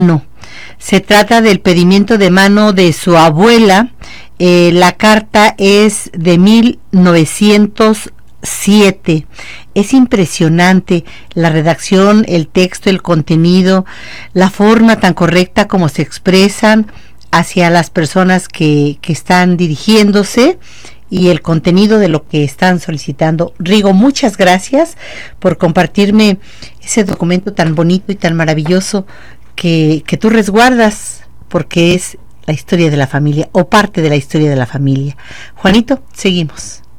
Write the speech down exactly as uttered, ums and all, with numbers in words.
No, se trata del pedimiento de mano de su abuela. Eh, la carta es de mil novecientos siete. Es impresionante la redacción, el texto, el contenido, la forma tan correcta como se expresan hacia las personas que, que están dirigiéndose y el contenido de lo que están solicitando. Rigo, muchas gracias por compartirme ese documento tan bonito y tan maravilloso que, que tú resguardas, porque es la historia de la familia o parte de la historia de la familia. Juanito, seguimos.